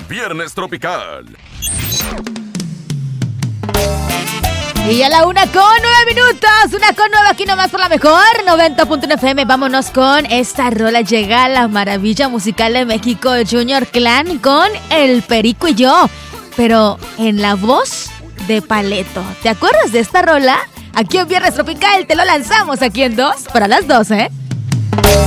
Viernes Tropical. Y a la 1:09, 1:09 aquí nomás por la mejor 90.1 FM. Vámonos con esta rola. Llega la maravilla musical de México, Junior Clan con El Perico y Yo, pero en la voz de Paleto. ¿Te acuerdas de esta rola? Aquí en Viernes Tropical te lo lanzamos aquí en 2 para las 12.